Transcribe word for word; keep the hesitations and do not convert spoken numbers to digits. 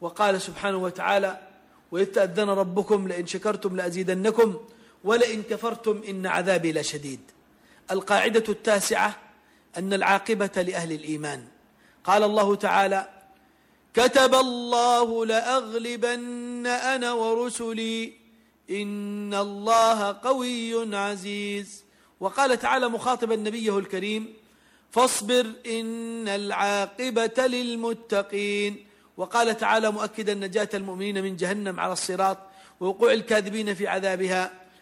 وقال سبحانه وتعالى: وإذ تأذن ربكم لئن شكرتم لأزيدنكم ولئن كفرتم إن عذابي لشديد. القاعدة التاسعة أن العاقبة لأهل الإيمان. قال الله تعالى: كتب الله لأغلبن أنا ورسلي إن الله قوي عزيز. وقال تعالى مخاطبا نبيه الكريم: فاصبر إن العاقبة للمتقين. وقال تعالى مؤكدا نجاة المؤمنين من جهنم على الصراط ووقوع الكاذبين في عذابها: